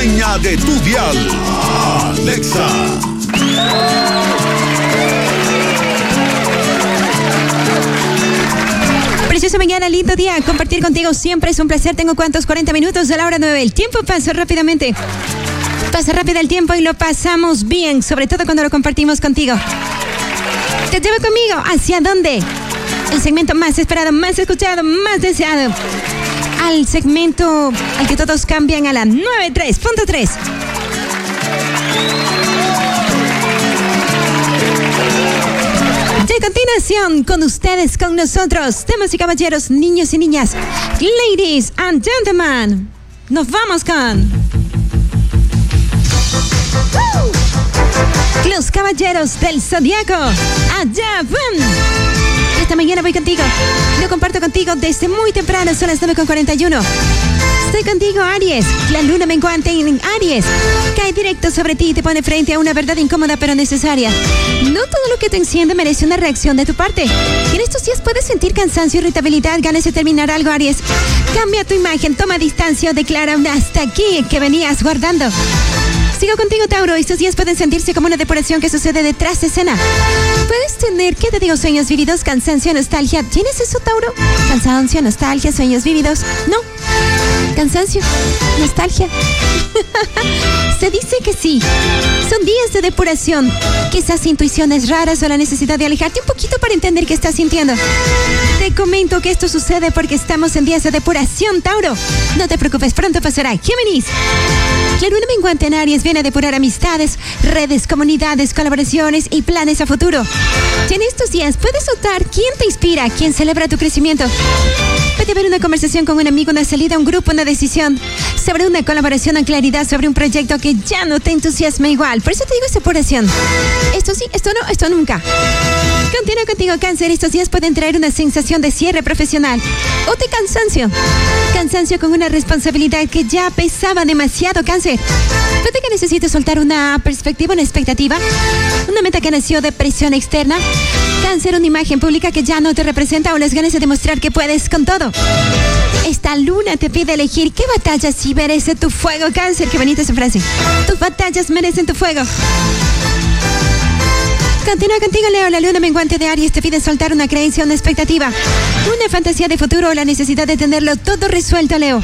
dueña de tu dial. Alexa. Preciosa mañana, lindo día. Compartir contigo siempre es un placer. Tengo 40 minutos de la hora 9. El tiempo pasa rápidamente. Pasa rápido el tiempo y lo pasamos bien, sobre todo cuando lo compartimos contigo. Te llevo conmigo. ¿Hacia dónde? El segmento más esperado, más escuchado, más deseado. Al segmento al que todos cambian a la 93.3. De continuación, con ustedes, con nosotros, damas y caballeros, niños y niñas, ladies and gentlemen, nos vamos con los caballeros del Zodiaco. Allá van. Esta mañana voy contigo. Lo comparto contigo desde muy temprano. Son las 9:41. Estoy contigo, Aries. La luna menguante en Aries cae directo sobre ti y te pone frente a una verdad incómoda pero necesaria. No todo lo que te enciende merece una reacción de tu parte. Y en estos días puedes sentir cansancio, irritabilidad, ganas de terminar algo, Aries. Cambia tu imagen, toma distancia o declara un hasta aquí que venías guardando. Sigo contigo, Tauro. Estos días pueden sentirse como una depuración que sucede detrás de escena. Puedes tener, ¿qué te digo? Sueños vividos, cansancio, nostalgia. ¿Tienes eso, Tauro? Cansancio, nostalgia, sueños vividos. No. Cansancio, nostalgia. Se dice que sí. Son días de depuración. Quizás intuiciones raras o la necesidad de alejarte un poquito para entender qué estás sintiendo. Te comento que esto sucede porque estamos en días de depuración, Tauro. No te preocupes, pronto pasará. Géminis. La luna menguante en Aries viene a depurar amistades, redes, comunidades, colaboraciones y planes a futuro. Y en estos días puedes notar quién te inspira, quién celebra tu crecimiento. Puede haber una conversación con un amigo, una salida, un grupo, una decisión sobre una colaboración o claridad sobre un proyecto que ya no te entusiasma igual. Por eso te digo esa depuración. Esto sí, esto no, esto nunca. Continúa contigo, Cáncer. Estos días pueden traer una sensación de cierre profesional o de cansancio. Cansancio con una responsabilidad que ya pesaba demasiado, Cáncer. Puede que necesites soltar una perspectiva, una expectativa, una meta que nació de presión externa. Cáncer, una imagen pública que ya no te representa o las ganas de demostrar que puedes con todo. Esta luna te pide elegir qué batallas sí merece tu fuego, Cáncer. Qué bonita esa frase. Tus batallas merecen tu fuego. Continúa contigo, Leo. La luna menguante de Aries te pide soltar una creencia, una expectativa, una fantasía de futuro o la necesidad de tenerlo todo resuelto, Leo.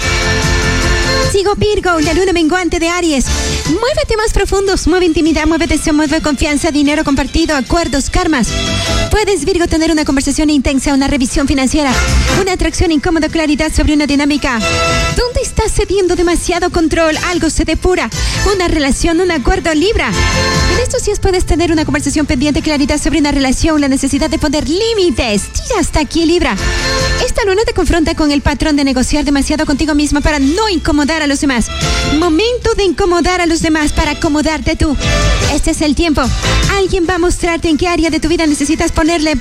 Sigo, Virgo. La luna menguante de Aries. Muévete más profundos, mueve intimidad, mueve deseo, mueve confianza, dinero compartido, acuerdos, karmas. Puedes, Virgo, tener una conversación intensa, una revisión financiera, una atracción incómoda, claridad sobre una dinámica. ¿Dónde estás cediendo demasiado control? Algo se depura. Una relación, un acuerdo, Libra. En estos días puedes tener una conversación pendiente, claridad sobre una relación, la necesidad de poner límites. Tira hasta aquí, Libra. Esta luna te confronta con el patrón de negociar demasiado contigo misma para no incomodar a los demás. Momento de incomodar a los demás para acomodarte tú. Este es el tiempo. Alguien va a mostrarte en qué área de tu vida necesitas ponerte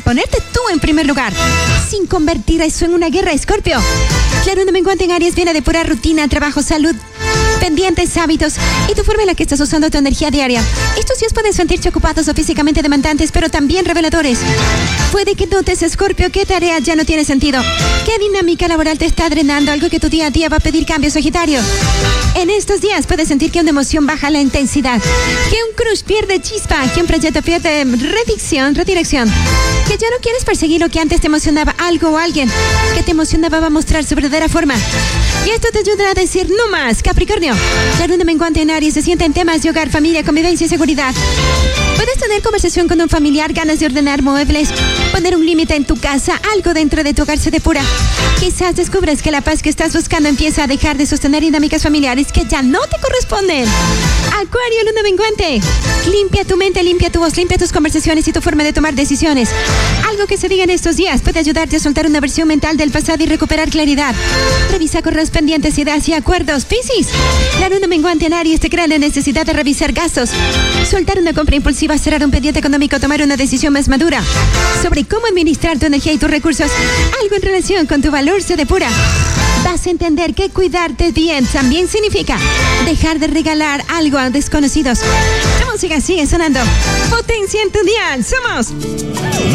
tú en primer lugar, sin convertir eso en una guerra, Escorpio. La luna menguante en Aries viene a depurar rutina, trabajo, salud, pendientes, hábitos y tu forma en la que estás usando tu energía diaria. Estos días pueden sentirse ocupados o físicamente demandantes, pero también reveladores. Puede que notes, Escorpio, qué tarea ya no tiene sentido, qué dinámica laboral te está drenando, algo que tu día a día va a pedir cambios, Sagitario. En estos días puedes sentir que una emoción baja la intensidad, que un crush pierde chispa, que un proyecto pierde redirección, que ya no quieres perseguir lo que antes te emocionaba, algo o alguien que te emocionaba va a mostrar su verdadera forma. Y esto te ayudará a decir no más, Capricornio. La luna menguante en Aries se sienta en temas de hogar, familia, convivencia y seguridad. Puedes tener conversación con un familiar, ganas de ordenar muebles, poner un límite en tu casa, algo dentro de tu hogar se depura. Quizás descubres que la paz que estás buscando empieza a dejar de sostener dinámicas familiares que ya no te corresponden. Acuario, luna menguante. Limpia tu mente, limpia tu voz, limpia tus conversaciones y tu forma de tomar decisiones. Algo que se diga en estos días puede ayudarte a soltar una versión mental del pasado y recuperar claridad. Revisa correos pendientes, ideas y acuerdos. Piscis, la luna menguante en Aries te crea la necesidad de revisar gastos, soltar una compra impulsiva, cerrar un pendiente económico, tomar una decisión más madura sobre cómo administrar tu energía y tus recursos. Algo en relación con tu valor se depura. Vas a entender que cuidarte bien también significa dejar de regalar algo a desconocidos. La música sigue sonando. Potencia en tu día. Somos